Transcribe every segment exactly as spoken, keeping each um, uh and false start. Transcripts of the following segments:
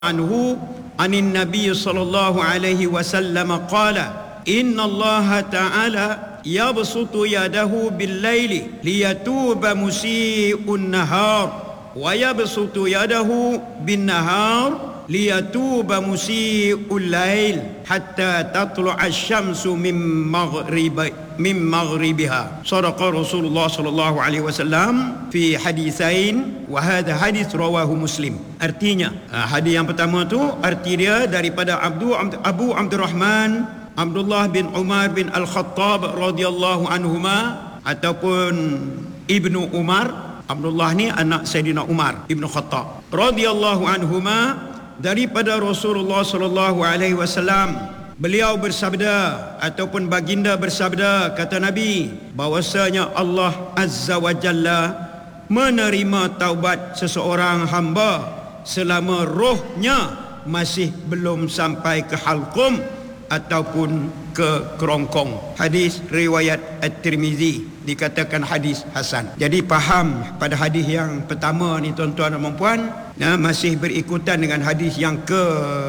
عنه عن النبي صلى الله عليه وسلم قال إن الله تعالى يبسط يده بالليل ليتوب مسيء النهار ويبسط يده بالنهار ليتوب مسيء الليل حتى تطلع الشمس من مغرب من مغربها. صدق رسول الله صلى الله عليه وسلم في حديثين وهذا حديث رواه مسلم. Artinya, hadis yang pertama tu arti dia daripada Abdu Abu Abdurrahman Abdullah bin Umar bin Al-Khattab radhiyallahu anhuma ataupun Ibnu Umar. Abdullah ni anak Sayyidina Umar Ibnu Khattab radhiyallahu anhuma, daripada Rasulullah sallallahu alaihi wasallam, beliau bersabda ataupun baginda bersabda, kata Nabi, bahwasanya Allah Azza wa Jalla menerima taubat seseorang hamba selama rohnya masih belum sampai ke halqum ataupun ke kerongkong. Hadis riwayat At-Tirmizi, dikatakan hadis hasan. Jadi faham pada hadis yang pertama ni tuan-tuan dan puan, nah, masih berikutan dengan hadis yang ke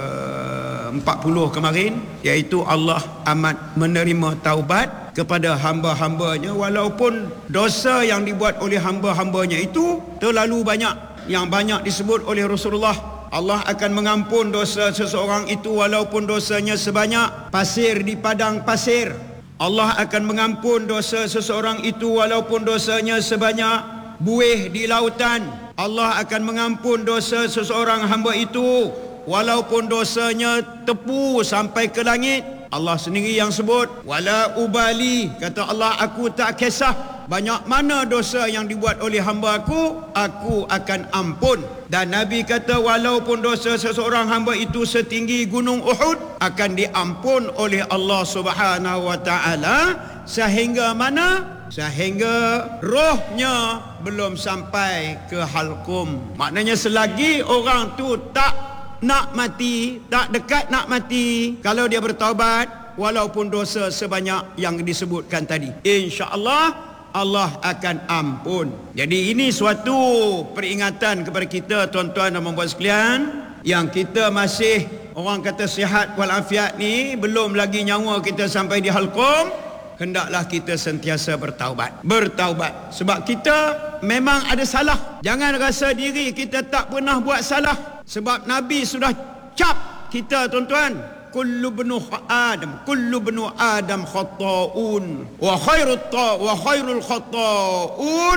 empat puluh kemarin, iaitu Allah amat menerima taubat kepada hamba-hambanya walaupun dosa yang dibuat oleh hamba-hambanya itu terlalu banyak. Yang banyak disebut oleh Rasulullah, Allah akan mengampun dosa seseorang itu walaupun dosanya sebanyak pasir di padang pasir. Allah akan mengampun dosa seseorang itu walaupun dosanya sebanyak buih di lautan. Allah akan mengampun dosa seseorang hamba itu walaupun dosanya tepu sampai ke langit. Allah sendiri yang sebut, wala ubali, kata Allah, aku tak kisah banyak mana dosa yang dibuat oleh hamba aku, aku akan ampun. Dan Nabi kata, walaupun dosa seseorang hamba itu setinggi gunung Uhud, akan diampun oleh Allah Subhanahu wa taala sehingga mana? Sehingga rohnya belum sampai ke halqum. Maknanya selagi orang tu tak nak mati, tak dekat nak mati, kalau dia bertaubat walaupun dosa sebanyak yang disebutkan tadi, insya-Allah Allah akan ampun. Jadi ini suatu peringatan kepada kita tuan-tuan dan puan-puan sekalian, yang kita masih, orang kata sihat walafiat ni, belum lagi nyawa kita sampai di halqum, hendaklah kita sentiasa bertaubat. Bertaubat sebab kita memang ada salah. Jangan rasa diri kita tak pernah buat salah, sebab Nabi sudah cap kita tuan-tuan, kullu bnu Adam kullu bnu Adam khata'un wa khairut ta wa khairul khata'un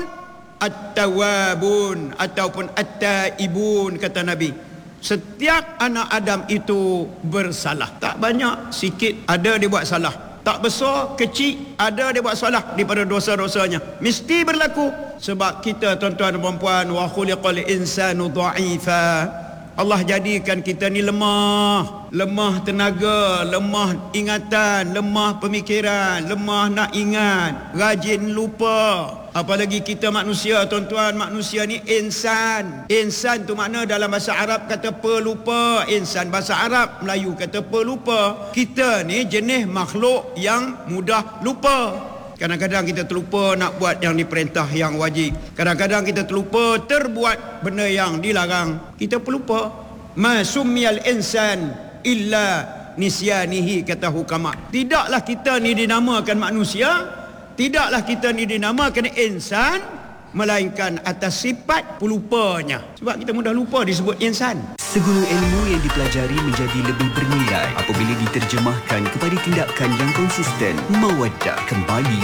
at-tawwabun ataupun at-taibun, kata Nabi. Setiap anak Adam itu bersalah, tak banyak, sikit ada dia buat salah, tak besar kecil ada dia buat salah daripada dosa-dosanya, mesti berlaku. Sebab kita tuan-tuan dan puan-puan, wa khuliqal insanu dha'ifa, Allah jadikan kita ni lemah, lemah tenaga, lemah ingatan, lemah pemikiran, lemah nak ingat, rajin lupa. Apalagi kita manusia tuan-tuan, manusia ni insan. Insan tu makna dalam bahasa Arab kata pelupa. Insan bahasa Arab, Melayu kata pelupa. Kita ni jenis makhluk yang mudah lupa. Kadang-kadang kita terlupa nak buat yang diperintah yang wajib. Kadang-kadang kita terlupa terbuat benda yang dilarang. Kita pelupa. Ma summiyal insan illa nisyanihi, kata hukama. Tidaklah kita ni dinamakan manusia, tidaklah kita ni dinamakan insan, melainkan atas sifat pelupanya. Sebab kita mudah lupa disebut insan. Segala ilmu yang dipelajari menjadi lebih bernilai apabila diterjemahkan kepada tindakan yang konsisten. Mawaddah kembali